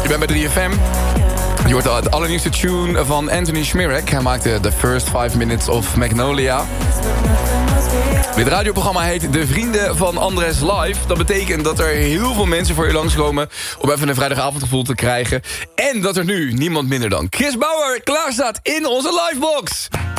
ben bij 3FM. Je hoort al het allernieuwste tune van Anthony Schmirek. Hij maakte The First 5 Minutes of Magnolia. Dit radioprogramma heet De Vrienden van Andres Live. Dat betekent dat er heel veel mensen voor je langskomen om even een vrijdagavondgevoel te krijgen. En dat er nu niemand minder dan Chris Bauer klaar staat in onze livebox.